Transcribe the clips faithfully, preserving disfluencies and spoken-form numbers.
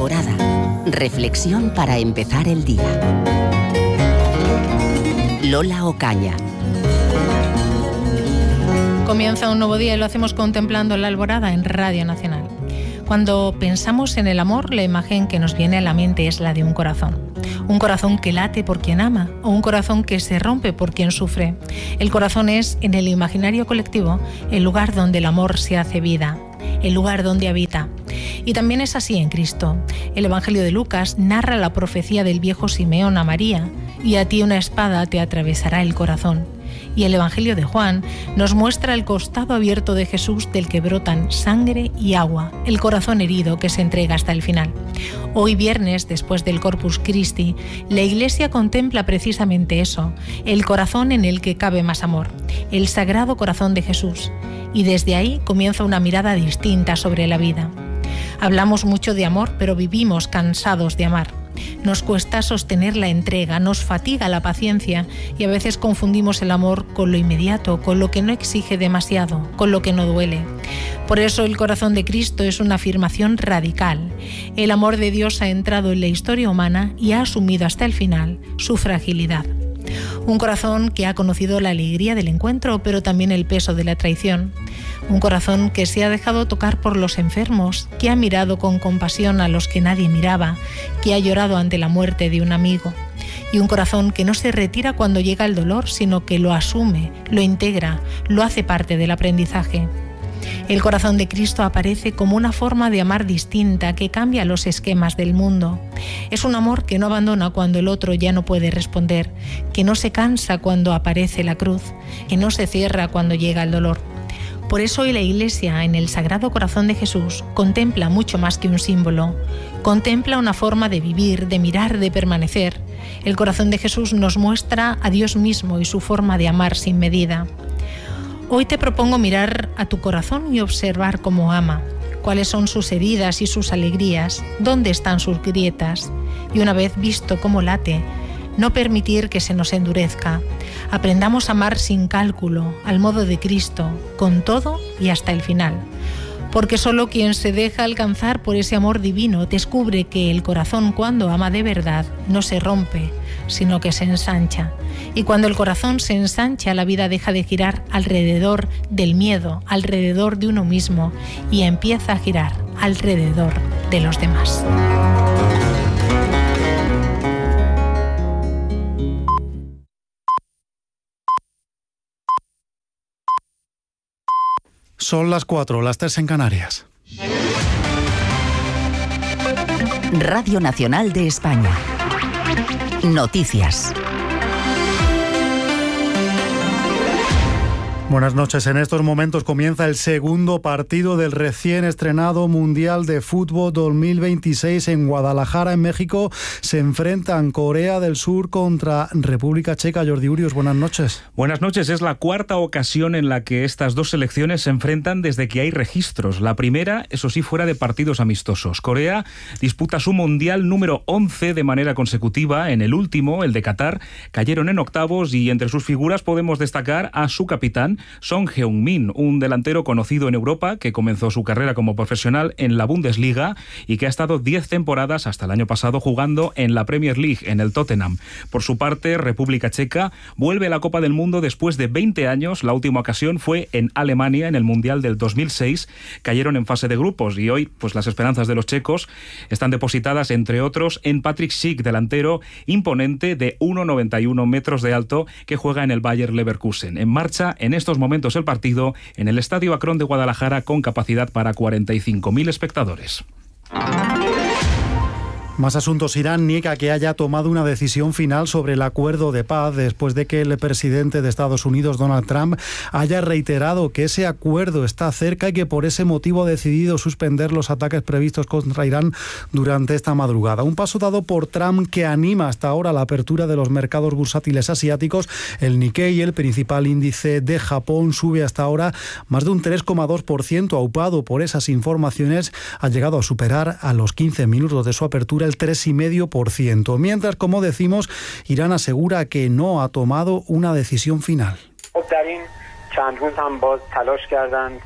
Alborada. Reflexión para empezar el día. Lola Ocaña. Comienza un nuevo día y lo hacemos contemplando la alborada en Radio Nacional. Cuando pensamos en el amor, la imagen que nos viene a la mente es la de un corazón. Un corazón que late por quien ama o un corazón que se rompe por quien sufre. El corazón es, en el imaginario colectivo, el lugar donde el amor se hace vida, el lugar donde habita. Y también es así en Cristo. El Evangelio de Lucas narra la profecía del viejo Simeón a María: y a ti una espada te atravesará el corazón. Y el Evangelio de Juan nos muestra el costado abierto de Jesús, del que brotan sangre y agua, el corazón herido que se entrega hasta el final. Hoy viernes, después del Corpus Christi, la Iglesia contempla precisamente eso, el corazón en el que cabe más amor, el Sagrado Corazón de Jesús. Y desde ahí comienza una mirada distinta sobre la vida. Hablamos mucho de amor, pero vivimos cansados de amar. Nos cuesta sostener la entrega, nos fatiga la paciencia y a veces confundimos el amor con lo inmediato, con lo que no exige demasiado, con lo que no duele. Por eso el corazón de Cristo es una afirmación radical. El amor de Dios ha entrado en la historia humana y ha asumido hasta el final su fragilidad. Un corazón que ha conocido la alegría del encuentro, pero también el peso de la traición. Un corazón que se ha dejado tocar por los enfermos, que ha mirado con compasión a los que nadie miraba, que ha llorado ante la muerte de un amigo. Y un corazón que no se retira cuando llega el dolor, sino que lo asume, lo integra, lo hace parte del aprendizaje. El corazón de Cristo aparece como una forma de amar distinta que cambia los esquemas del mundo. Es un amor que no abandona cuando el otro ya no puede responder, que no se cansa cuando aparece la cruz, que no se cierra cuando llega el dolor. Por eso hoy la Iglesia, en el Sagrado Corazón de Jesús, contempla mucho más que un símbolo. Contempla una forma de vivir, de mirar, de permanecer. El corazón de Jesús nos muestra a Dios mismo y su forma de amar sin medida. Hoy te propongo mirar a tu corazón y observar cómo ama, cuáles son sus heridas y sus alegrías, dónde están sus grietas. Y una vez visto cómo late, no permitir que se nos endurezca. Aprendamos a amar sin cálculo, al modo de Cristo, con todo y hasta el final. Porque solo quien se deja alcanzar por ese amor divino descubre que el corazón, cuando ama de verdad, no se rompe, sino que se ensancha. Y cuando el corazón se ensancha, la vida deja de girar alrededor del miedo, alrededor de uno mismo, y empieza a girar alrededor de los demás. Son las cuatro, las tres en Canarias. Radio Nacional de España. Noticias. Buenas noches. En estos momentos comienza el segundo partido del recién estrenado Mundial de Fútbol dos mil veintiséis en Guadalajara, en México. Se enfrentan Corea del Sur contra República Checa. Jordi Urios, buenas noches. Buenas noches. Es la cuarta ocasión en la que estas dos selecciones se enfrentan desde que hay registros. La primera, eso sí, fuera de partidos amistosos. Corea disputa su Mundial número once de manera consecutiva. En el último, el de Qatar, cayeron en octavos y entre sus figuras podemos destacar a su capitán, Son Heung-min, un delantero conocido en Europa que comenzó su carrera como profesional en la Bundesliga y que ha estado diez temporadas hasta el año pasado jugando en la Premier League, en el Tottenham. Por su parte, República Checa vuelve a la Copa del Mundo después de veinte años. La última ocasión fue en Alemania, en el Mundial del dos mil seis. Cayeron en fase de grupos y hoy pues las esperanzas de los checos están depositadas, entre otros, en Patrick Schick, delantero imponente de uno coma noventa y uno metros de alto que juega en el Bayer Leverkusen. En marcha en estos momentos el partido en el Estadio Akron de Guadalajara, con capacidad para cuarenta y cinco mil espectadores. Más asuntos. Irán niega que haya tomado una decisión final sobre el acuerdo de paz después de que el presidente de Estados Unidos, Donald Trump, haya reiterado que ese acuerdo está cerca y que por ese motivo ha decidido suspender los ataques previstos contra Irán durante esta madrugada. Un paso dado por Trump que anima hasta ahora la apertura de los mercados bursátiles asiáticos. El Nikkei, el principal índice de Japón, sube hasta ahora más de un tres coma dos por ciento, aupado por esas informaciones. Ha llegado a superar a los quince minutos de su apertura el tres coma cinco por ciento. Mientras, como decimos, Irán asegura que no ha tomado una decisión final.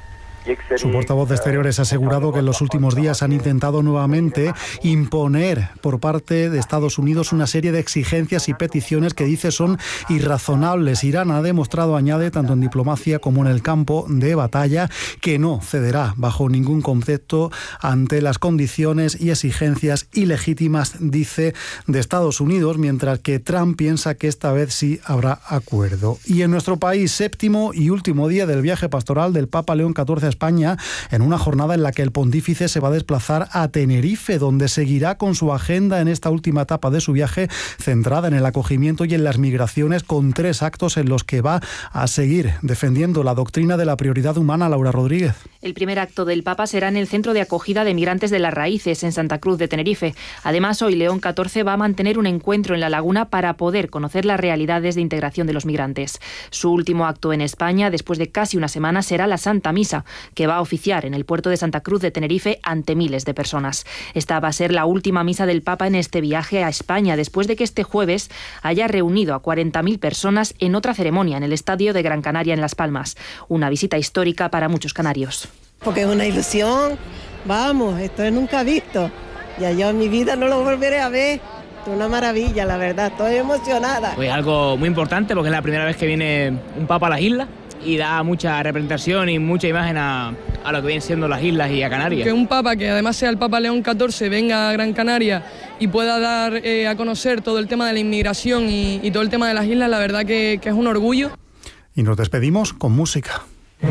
Su portavoz de Exteriores ha asegurado que en los últimos días han intentado nuevamente imponer por parte de Estados Unidos una serie de exigencias y peticiones que dice son irrazonables. Irán ha demostrado, añade, tanto en diplomacia como en el campo de batalla, que no cederá bajo ningún concepto ante las condiciones y exigencias ilegítimas, dice, de Estados Unidos, mientras que Trump piensa que esta vez sí habrá acuerdo. Y en nuestro país, séptimo y último día del viaje pastoral del Papa León catorce a España, en una jornada en la que el pontífice se va a desplazar a Tenerife, donde seguirá con su agenda en esta última etapa de su viaje, centrada en el acogimiento y en las migraciones, con tres actos en los que va a seguir defendiendo la doctrina de la prioridad humana. Laura Rodríguez. El primer acto del Papa será en el Centro de Acogida de Migrantes de las Raíces, en Santa Cruz de Tenerife. Además, hoy León catorce va a mantener un encuentro en La Laguna para poder conocer las realidades de integración de los migrantes. Su último acto en España, después de casi una semana, será la Santa Misa, que va a oficiar en el puerto de Santa Cruz de Tenerife ante miles de personas. Esta va a ser la última misa del Papa en este viaje a España, después de que este jueves haya reunido a cuarenta mil personas en otra ceremonia en el Estadio de Gran Canaria en Las Palmas. Una visita histórica para muchos canarios. Porque es una ilusión, vamos, esto nunca visto. Ya yo en mi vida no lo volveré a ver. Es una maravilla, la verdad, estoy emocionada. Pues algo muy importante porque es la primera vez que viene un Papa a las islas y da mucha representación y mucha imagen a, a lo que vienen siendo las islas y a Canarias. Que un Papa, que además sea el Papa León catorce, venga a Gran Canaria y pueda dar eh, a conocer todo el tema de la inmigración y, y todo el tema de las islas, la verdad que, que es un orgullo. Y nos despedimos con música.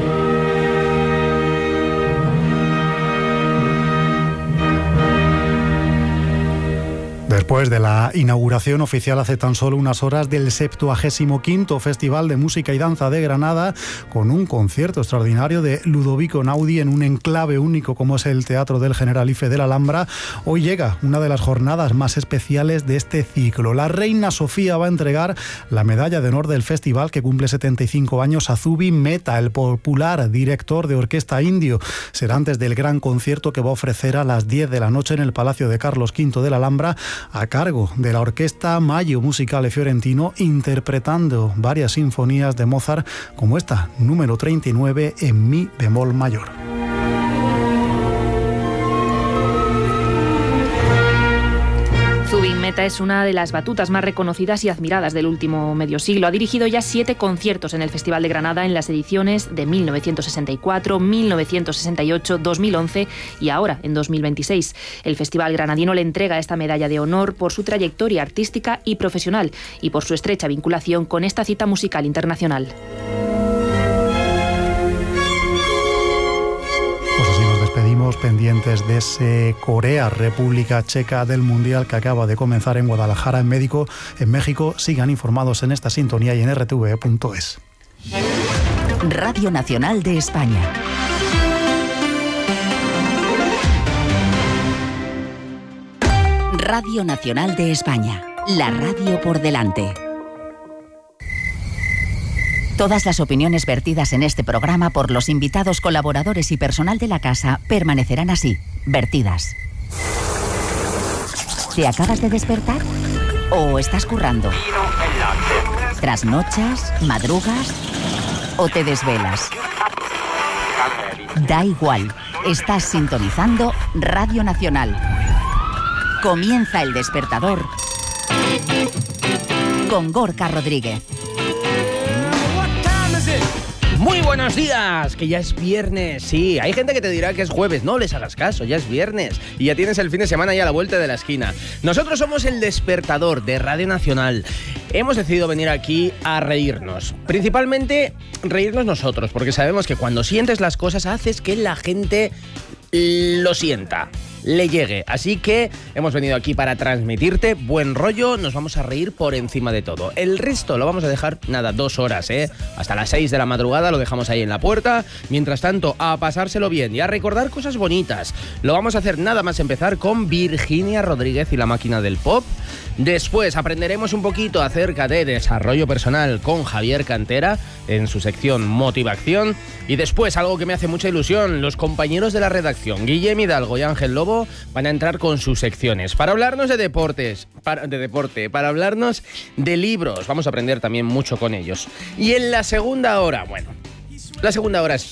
Después de la inauguración oficial hace tan solo unas horas del septuagésimo quinto Festival de Música y Danza de Granada, con un concierto extraordinario de Ludovico Einaudi en un enclave único como es el Teatro del Generalife de la Alhambra, hoy llega una de las jornadas más especiales de este ciclo. La reina Sofía va a entregar la medalla de honor del festival, que cumple setenta y cinco años, a Zubin Mehta, el popular director de orquesta indio. Será antes del gran concierto que va a ofrecer a las diez de la noche en el Palacio de Carlos quinto de la Alhambra, a cargo de la Orquesta Maggio Musicale Fiorentino, interpretando varias sinfonías de Mozart, como esta, número treinta y nueve en mi bemol mayor. Zubin Mehta es una de las batutas más reconocidas y admiradas del último medio siglo. Ha dirigido ya siete conciertos en el Festival de Granada en las ediciones de mil novecientos sesenta y cuatro, mil novecientos sesenta y ocho, dos mil once y ahora en dos mil veintiséis. El Festival granadino le entrega esta medalla de honor por su trayectoria artística y profesional y por su estrecha vinculación con esta cita musical internacional. Pedimos pendientes de ese Corea, República Checa del Mundial que acaba de comenzar en Guadalajara, en, México, en México. Sigan informados en esta sintonía y en r t v punto es. Radio Nacional de España. Radio Nacional de España. La radio por delante. Todas las opiniones vertidas en este programa por los invitados, colaboradores y personal de la casa permanecerán así, vertidas. ¿Te acabas de despertar? ¿O estás currando? ¿Trasnochas? ¿Madrugas? ¿O te desvelas? Da igual, estás sintonizando Radio Nacional. Comienza El Despertador con Gorka Rodríguez. Muy buenos días, que ya es viernes. Sí, hay gente que te dirá que es jueves, no les hagas caso, ya es viernes y ya tienes el fin de semana ya a la vuelta de la esquina. Nosotros somos El Despertador de Radio Nacional. Hemos decidido venir aquí a reírnos, principalmente reírnos nosotros, porque sabemos que cuando sientes las cosas haces que la gente lo sienta, le llegue. Así que hemos venido aquí para transmitirte buen rollo, nos vamos a reír por encima de todo. El resto lo vamos a dejar, nada, dos horas, ¿eh? Hasta las seis de la madrugada lo dejamos ahí en la puerta. Mientras tanto, a pasárselo bien y a recordar cosas bonitas. Lo vamos a hacer nada más empezar con Virginia Rodríguez y la máquina del pop. Después aprenderemos un poquito acerca de desarrollo personal con Javier Cantera en su sección Motivación. Y después, algo que me hace mucha ilusión, los compañeros de la redacción, Guillem Hidalgo y Ángel Lobo, van a entrar con sus secciones para hablarnos de deportes, para, de deporte, para hablarnos de libros. Vamos a aprender también mucho con ellos. Y en la segunda hora, bueno, la segunda hora es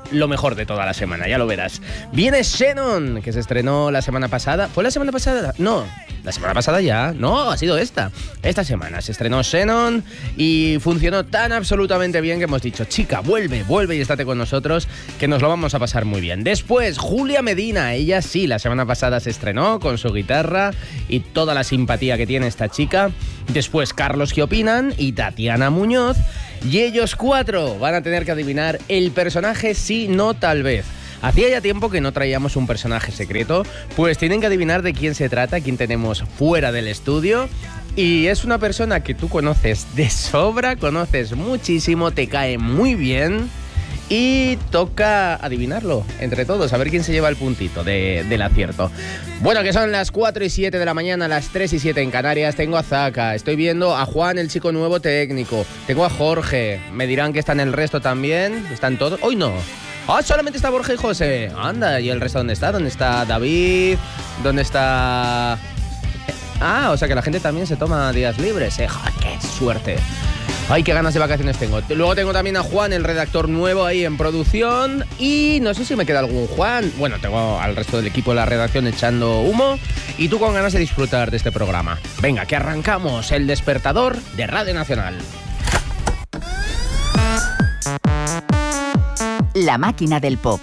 lo mejor de toda la semana, ya lo verás. Viene Shannon, que se estrenó la semana pasada. ¿Fue la semana pasada? No, la semana pasada ya. No, ha sido esta. Esta semana se estrenó Shannon y funcionó tan absolutamente bien que hemos dicho, chica, vuelve, vuelve y estate con nosotros, que nos lo vamos a pasar muy bien. Después, Julia Medina, ella sí, la semana pasada se estrenó con su guitarra y toda la simpatía que tiene esta chica. Después, Carlos ¿Qué opinan? Y Tatiana Muñoz. Y ellos cuatro van a tener que adivinar el personaje sí, no, tal vez. Hacía ya tiempo que no traíamos un personaje secreto, pues tienen que adivinar de quién se trata, quién tenemos fuera del estudio. Y es una persona que tú conoces de sobra, conoces muchísimo, te cae muy bien y toca adivinarlo entre todos, a ver quién se lleva el puntito de, del acierto. Bueno, que son las cuatro y siete de la mañana, las tres y siete en Canarias. Tengo a Zaka, estoy viendo a Juan, el chico nuevo técnico. Tengo a Jorge, me dirán que están el resto también. ¿Están todos? Hoy no. Ah, solamente está Borja y José. Anda, ¿y el resto dónde está? ¿Dónde está David? ¿Dónde está...? Ah, o sea que la gente también se toma días libres, eh. ¡Joder, qué suerte! Ay, qué ganas de vacaciones tengo. Luego tengo también a Juan, el redactor nuevo ahí en producción. Y no sé si me queda algún Juan. Bueno, tengo al resto del equipo de la redacción echando humo. Y tú con ganas de disfrutar de este programa. Venga, que arrancamos el despertador de Radio Nacional. La máquina del pop.